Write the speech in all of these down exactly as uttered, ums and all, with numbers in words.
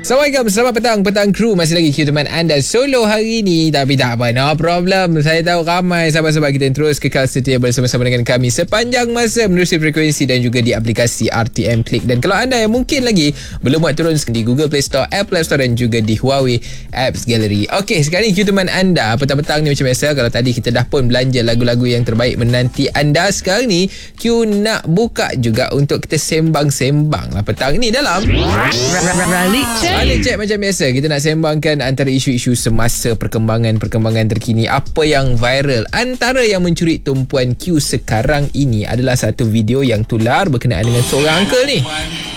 Assalamualaikum, selamat petang. Petang kru, masih lagi Q teman anda solo hari ni. Tapi tak apa, no problem. Saya tahu ramai sahabat-sahabat kita yang terus kekal setia bersama-sama dengan kami sepanjang masa menerusi frekuensi dan juga di aplikasi R T M Click. Dan kalau anda yang mungkin lagi belum buat turun di Google Play Store, Apple App Store dan juga di Huawei Apps Gallery. Okey, sekarang ni Q teman anda petang-petang ni macam biasa. Kalau tadi kita dah pun belanja lagu-lagu yang terbaik menanti anda, sekarang ni Q nak buka juga untuk kita sembang-sembang lah petang ni dalam Ralik Check. Balik cek macam biasa. Kita nak sembangkan antara isu-isu semasa, perkembangan-perkembangan terkini, apa yang viral. Antara yang mencuri tumpuan Q sekarang ini adalah satu video yang tular berkenaan dengan seorang uncle ni.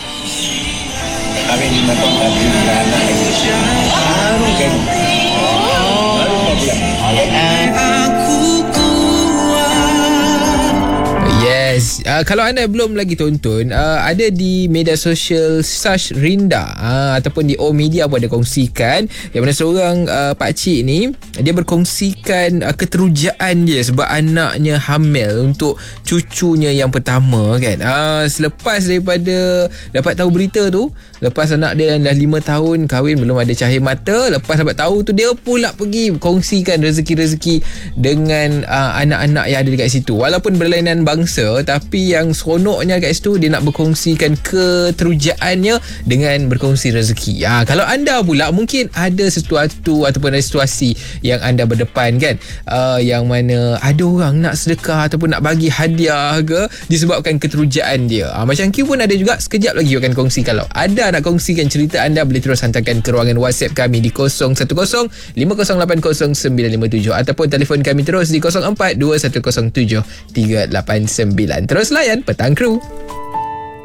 Yes, uh, kalau anda belum lagi tonton, uh, ada di media sosial Sash Rinda uh, ataupun di O Media pun ada kongsikan yang mana seorang uh, pakcik ni dia berkongsikan uh, keterujaan dia sebab anaknya hamil untuk cucunya yang pertama kan. Uh, selepas daripada dapat tahu berita tu, lepas anak dia yang dah lima tahun kahwin belum ada cahaya mata, lepas dapat tahu tu dia pula pergi kongsikan rezeki-rezeki dengan uh, anak-anak yang ada dekat situ. Walaupun berlainan bangsa, tapi yang seronoknya kat situ dia nak berkongsikan keterujaannya dengan berkongsi rezeki. Ha, kalau anda pula mungkin ada sesuatu ataupun ada situasi yang anda berdepan kan, uh, yang mana ada orang nak sedekah ataupun nak bagi hadiah ke disebabkan keterujaan dia. Ha, macam Q pun ada juga, sekejap lagi akan kongsi. Kalau ada nak kongsikan cerita anda, boleh terus hantarkan ke ruangan WhatsApp kami di kosong satu kosong lima kosong lapan kosong sembilan lima tujuh ataupun telefon kami terus di kosong empat dua satu kosong tujuh tiga lapan sembilan. Terus layan Petang Kru.